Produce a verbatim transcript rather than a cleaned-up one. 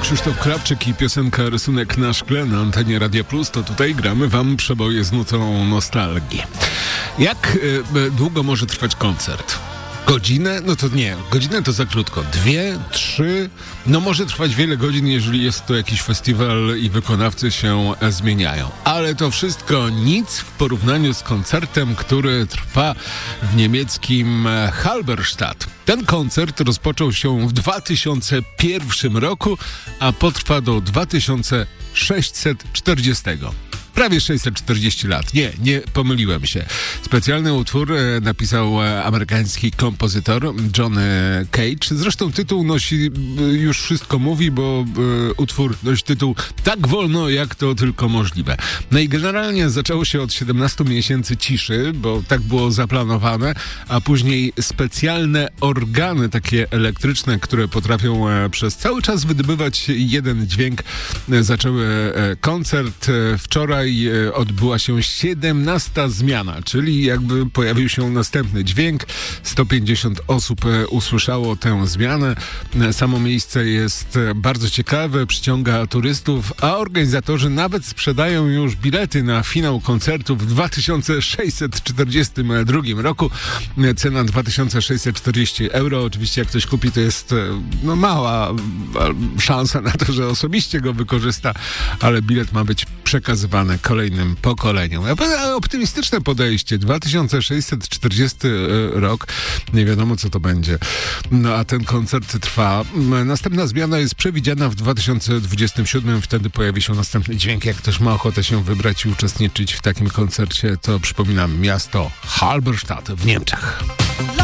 Krzysztof Krawczyk i piosenka Rysunek na szkle na antenie Radia Plus, to tutaj gramy wam przeboje z nutą nostalgii. Jak y, długo może trwać koncert? Godzinę? No to nie. Godzinę to za krótko. Dwie, trzy? No może trwać wiele godzin, jeżeli jest to jakiś festiwal i wykonawcy się zmieniają. Ale to wszystko nic w porównaniu z koncertem, który trwa w niemieckim Halberstadt. Ten koncert rozpoczął się w dwa tysiące pierwszym roku, a potrwa do dwa tysiące sześćset czterdziestego. Prawie sześćset czterdzieści lat. Nie, nie pomyliłem się. Specjalny utwór e, napisał e, amerykański kompozytor John e, Cage. Zresztą tytuł nosi, e, już wszystko mówi, bo e, utwór nosi tytuł tak wolno, jak to tylko możliwe. No i generalnie zaczęło się od siedemnastu miesięcy ciszy, bo tak było zaplanowane, a później specjalne organy takie elektryczne, które potrafią e, przez cały czas wydobywać jeden dźwięk, e, zaczęły e, koncert. E, wczoraj odbyła się siedemnasta zmiana, czyli jakby pojawił się następny dźwięk. sto pięćdziesiąt osób usłyszało tę zmianę. Samo miejsce jest bardzo ciekawe, przyciąga turystów, a organizatorzy nawet sprzedają już bilety na finał koncertu w dwa tysiące sześćset czterdziestym drugim roku. Cena dwa tysiące sześćset czterdzieści euro. Oczywiście jak ktoś kupi, to jest no, mała szansa na to, że osobiście go wykorzysta, ale bilet ma być przekazywany kolejnym pokoleniom. Optymistyczne podejście. dwa tysiące sześćset czterdziesty rok. Nie wiadomo, co to będzie. No a ten koncert trwa. Następna zmiana jest przewidziana w dwa tysiące dwudziestym siódmym. Wtedy pojawi się następny dźwięk. Jak ktoś ma ochotę się wybrać i uczestniczyć w takim koncercie, to przypominam, miasto Halberstadt w Niemczech.